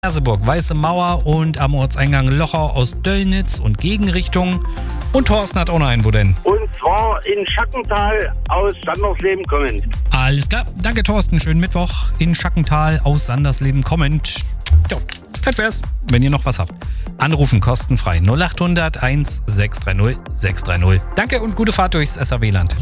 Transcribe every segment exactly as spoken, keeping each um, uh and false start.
Merseburg, Weiße Mauer und am Ortseingang Lochau aus Döllnitz und Gegenrichtung. Und Thorsten hat auch noch einen, wo denn? Und zwar in Schackental aus Sandersleben kommend. Alles klar, danke Thorsten, schönen Mittwoch in Schackental aus Sandersleben kommend. Jo, das wär's, wenn ihr noch was habt. Anrufen kostenfrei null acht hundert eins sechs drei null sechs drei null. Danke und gute Fahrt durchs S R W-Land.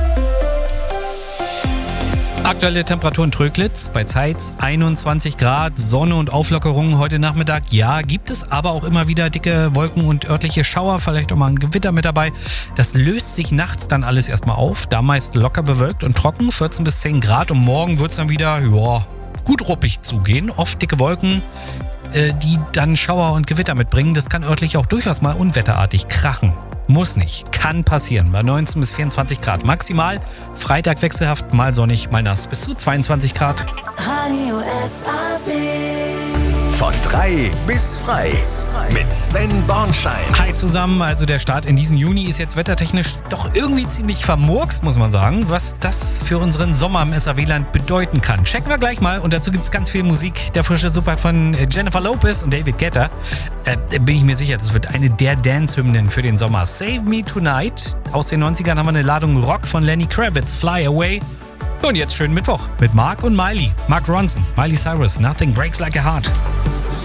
Aktuelle Temperaturen Tröglitz bei Zeitz einundzwanzig Grad, Sonne und Auflockerung heute Nachmittag. Ja, gibt es aber auch immer wieder dicke Wolken und örtliche Schauer, vielleicht auch mal ein Gewitter mit dabei. Das löst sich nachts dann alles erstmal auf, da meist locker bewölkt und trocken, vierzehn bis zehn Grad. Und morgen wird es dann wieder, ja, gut ruppig zugehen. Oft dicke Wolken, äh, die dann Schauer und Gewitter mitbringen. Das kann örtlich auch durchaus mal unwetterartig krachen. Muss nicht, kann passieren. Bei neunzehn bis vierundzwanzig Grad maximal. Freitag wechselhaft, mal sonnig, mal nass. Bis zu zweiundzwanzig Grad. Radio S A W. Von drei bis frei. Mit Sven Bornschein. Hi zusammen, also der Start in diesen Juni ist jetzt wettertechnisch doch irgendwie ziemlich vermurkst, muss man sagen. Was das für unseren Sommer im S A W-Land bedeuten kann, checken wir gleich mal. Und dazu gibt es ganz viel Musik. Der frische Super von Jennifer Lopez und David Guetta. Äh, bin ich mir sicher, das wird eine der Dance-Hymnen für den Sommer. Save Me Tonight. Aus den neunzigern haben wir eine Ladung Rock von Lenny Kravitz, Fly Away. Und jetzt schönen Mittwoch mit Mark und Miley. Mark Ronson, Miley Cyrus, Nothing Breaks Like a Heart.